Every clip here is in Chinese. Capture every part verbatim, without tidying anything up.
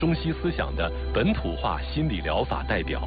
中西思想的本土化心理疗法代表。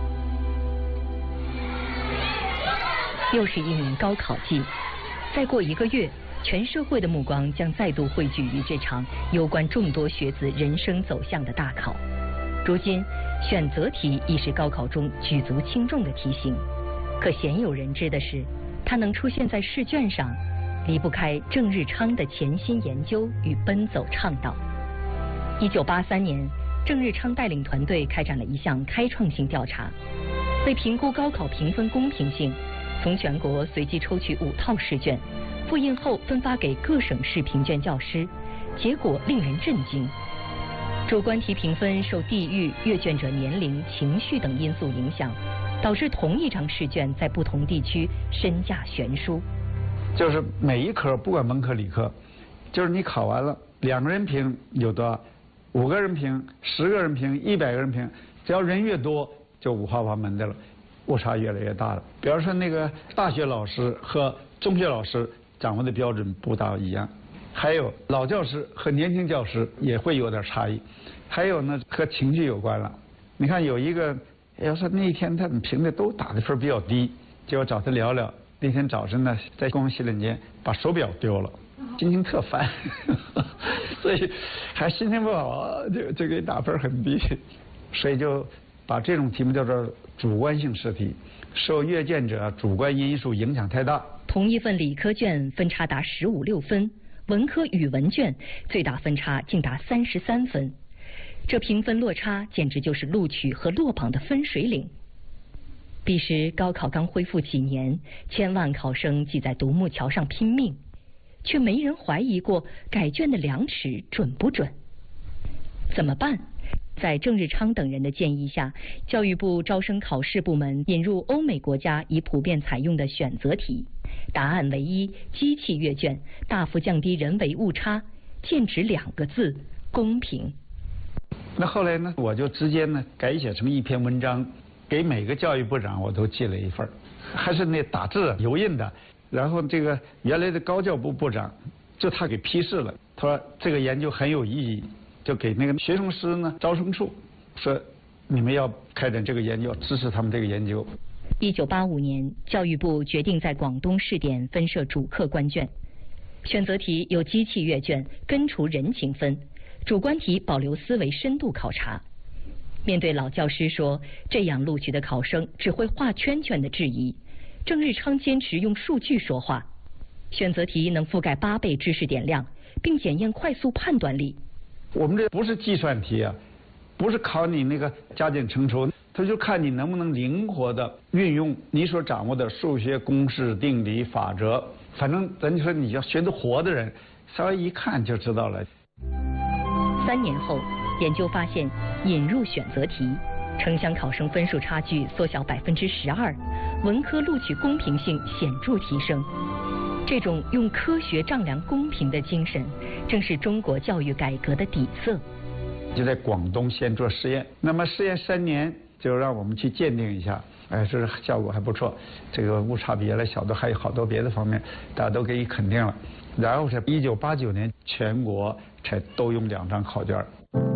又是一年高考季，再过一个月，全社会的目光将再度汇聚于这场攸关众多学子人生走向的大考。如今，选择题已是高考中举足轻重的题型。可鲜有人知的是，它能出现在试卷上，离不开郑日昌的潜心研究与奔走倡导。一九八三年，郑日昌带领团队开展了一项开创性调查，为评估高考评分公平性，从全国随机抽取五套试卷，复印后分发给各省市评卷教师，结果令人震惊。主观题评分受地域、阅卷者年龄、情绪等因素影响，导致同一张试卷在不同地区身价悬殊。 就是每一科，不管文科理科，就是你考完了，两个人评有多少，五个人评，十个人评，一百个人评，只要人越多，就五花八门的了，误差越来越大了。比方说那个大学老师和中学老师掌握的标准不大一样，还有老教师和年轻教师也会有点差异，还有呢和情绪有关了。你看有一个，要说那一天他们评的都打的分比较低，就找他聊聊。那天早晨呢，在公共洗脸间把手表丢了，心情特烦，所以还心情不好，就就给打分很低，所以就把这种题目叫做主观性试题，受阅卷者主观因素影响太大。 同一份理科卷分差达十五六分，文科语文卷最大分差竟达三十三分，这评分落差简直就是录取和落榜的分水岭。彼时高考刚恢复几年，千万考生挤在独木桥上拼命，却没人怀疑过改卷的量尺准不准。怎么办？在郑日昌等人的建议下，教育部招生考试部门引入欧美国家已普遍采用的选择题，答案唯一，机器阅卷，大幅降低人为误差，剑指两个字：公平。 那后来呢，我就直接呢改写成一篇文章，给每个教育部长我都寄了一份，还是那打字油印的。然后这个原来的高教部部长就他给批示了，他说这个研究很有意义，就给那个学生师呢招生处说你们要开展这个研究，支持他们这个研究。 一九八五年，教育部决定在广东试点分设主客观卷，选择题由机器阅卷，根除人情分，主观题保留思维深度考察。面对老教师说这样录取的考生只会画圈圈的质疑，郑日昌坚持用数据说话。选择题能覆盖八倍知识点量，并检验快速判断力。 我们这不是计算题啊，不是考你那个加减乘除，他就看你能不能灵活的运用你所掌握的数学公式、定理、法则。反正咱就说你要学得活的人，稍微一看就知道了。 三年后，研究发现，引入选择题，城乡考生分数差距缩小百分之十二，文科录取公平性显著提升。这种用科学丈量公平的精神，正是中国教育改革的底色。 就在广东先做试验，那么试验三年，就让我们去鉴定一下，哎，这是效果还不错，这个误差比原来小的还有好多别的方面，大家都给予肯定了。然后是一九八九年，全国才都用两张考卷。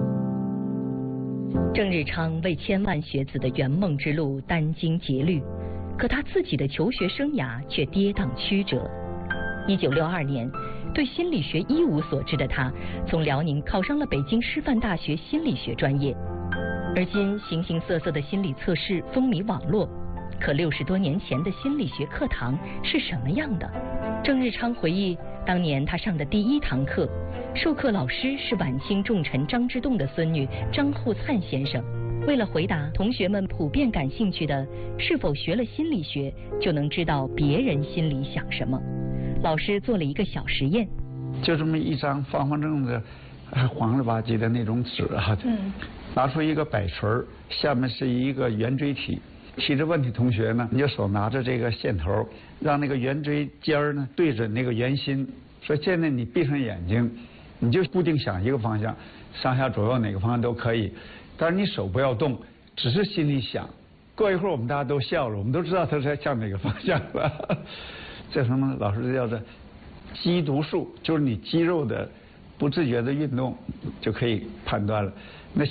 郑日昌为千万学子的圆梦之路殚精竭虑，可他自己的求学生涯却跌宕曲折。一九六二年，对心理学一无所知的他，从辽宁考上了北京师范大学心理学专业。而今形形色色的心理测试风靡网络，可六十多年前的心理学课堂是什么样的？郑日昌回忆，当年他上的第一堂课，授课老师是晚清重臣张之洞的孙女张厚灿先生。为了回答同学们普遍感兴趣的是否学了心理学就能知道别人心里想什么，老师做了一个小实验， 就这么一张方方正正的黄了吧唧的那种纸啊，嗯，拿出一个摆锤儿，下面是一个圆锥体。提着问题同学呢，你就手拿着这个线头，让那个圆锥尖儿呢对准那个圆心。说现在你闭上眼睛，你就固定想一个方向，上下左右哪个方向都可以，但是你手不要动，只是心里想。过一会儿我们大家都笑了，我们都知道他是在向哪个方向了。这什么老师叫做肌读数，就是你肌肉的不自觉的运动就可以判断了。